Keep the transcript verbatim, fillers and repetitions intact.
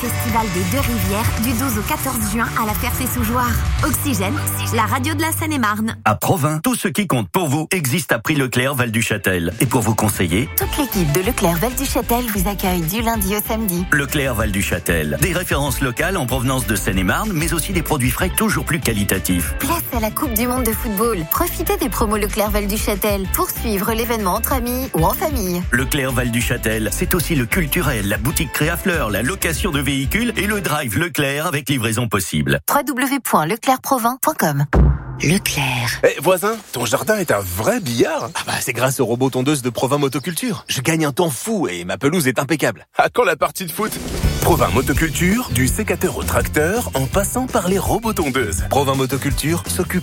festival des Deux-Rivières du douze au quatorze juin à la Ferté-sous-Jouarre. Oxygène, la radio de la Seine-et-Marne. À Provins, tout ce qui compte pour vous existe à prix Leclerc Val-du-Châtel. Et pour vous conseiller, toute l'équipe de Leclerc Val-du-Châtel vous accueille du lundi au samedi. Leclerc Val-du-Châtel, des références locales en provenance de Seine-et-Marne, mais aussi des produits frais toujours plus qualitatifs. Place à la Coupe du Monde de football. Profitez des promos Leclerc Val-du-Châtel pour suivre l'événement entre amis ou en famille. Leclerc Val-du-Châtel, c'est aussi le culturel, la boutique Créafleur, la location de véhicules et le drive Leclerc avec livraison possible. w w w point leclerc provins point com. Leclerc. Eh, hey, voisin, ton jardin est un vrai billard. Ah bah, c'est grâce aux robots tondeuses de Provins Motoculture. Je gagne un temps fou et ma pelouse est impeccable. À quand la partie de foot? Provins Motoculture, du sécateur au tracteur, en passant par les robots tondeuses. Provins Motoculture s'occupe